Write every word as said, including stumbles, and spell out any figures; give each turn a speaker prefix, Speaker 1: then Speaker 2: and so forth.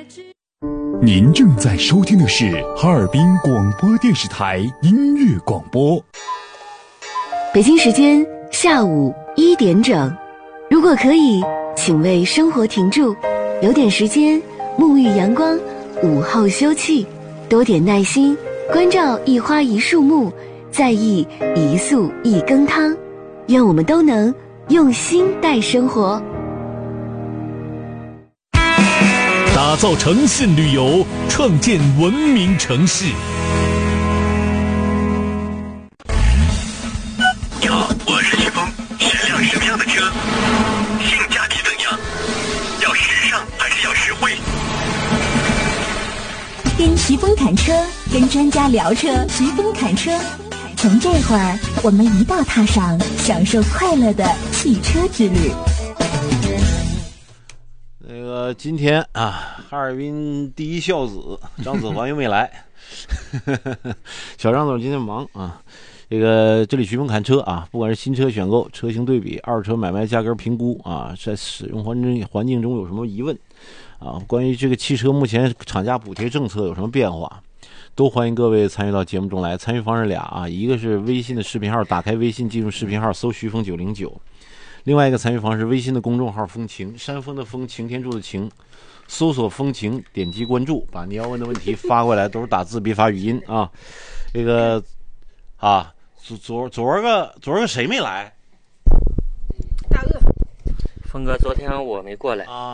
Speaker 1: 您正在收听的是哈尔滨广播电视台音乐广播。
Speaker 2: 北京时间下午一点整，如果可以，请为生活停住，留点时间沐浴阳光，午后休憩，多点耐心，关照一花一树木，在意一素一羹汤。愿我们都能用心待生活。
Speaker 3: 打造诚信旅游，创建文明城市。
Speaker 4: 你好，我是徐峰，选辆什么样的车？性价比怎样？要时尚还是要实惠？
Speaker 5: 跟徐峰谈车，跟专家聊车，徐峰谈车。从这会儿，我们一道踏上享受快乐的汽车之旅。
Speaker 6: 那个今天啊，哈尔滨第一孝子张子环又没来，小张总今天忙啊。这个这里徐峰看车啊，不管是新车选购、车型对比、二手车买卖价格评估啊，在使用环境环境中有什么疑问啊？关于这个汽车目前厂家补贴政策有什么变化？都欢迎各位参与到节目中来。参与方式俩啊，一个是微信的视频号，打开微信进入视频号搜徐峰九零九；另外一个参与方式，微信的公众号风情，山峰的风，擎天柱的擎，搜索风情，点击关注，把你要问的问题发过来，都是打字别发语音啊。这个啊，昨昨昨儿个昨儿个谁没来？
Speaker 7: 大鳄，峰哥，昨天我没过来啊。